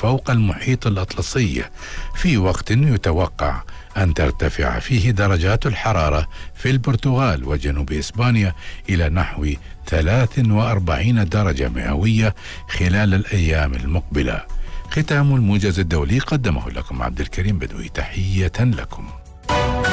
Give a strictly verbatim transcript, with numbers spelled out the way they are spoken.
فوق المحيط الأطلسي في وقت يتوقع أن ترتفع فيه درجات الحرارة في البرتغال وجنوب إسبانيا إلى نحو ثلاث وأربعين درجة مئوية خلال الأيام المقبلة. ختام الموجز الدولي قدمه لكم عبد الكريم بدوي، تحية لكم.